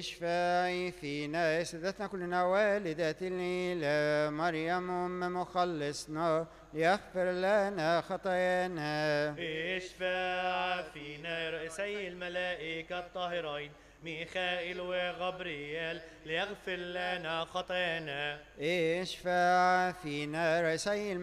اشفعي فينا سيدتنا كلنا والدات الإله مريم أم مخلصنا يغفر لنا خطايانا. اشفع فينا رئيسي الملائكة الطاهرين ميخائيل وغبريال ليغفر لنا خطايانا. اشفع فينا رئيسي